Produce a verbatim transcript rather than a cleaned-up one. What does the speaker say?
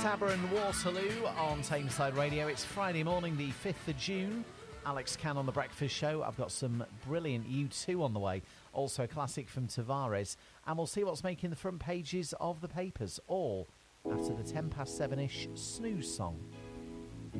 ABBA and Waterloo on Tameside Radio. It's Friday morning, the fifth of June. Alex Can on The Breakfast Show. I've got some brilliant U two on the way. Also a classic from Tavares. And we'll see what's making the front pages of the papers, all after the ten past seven-ish snooze song.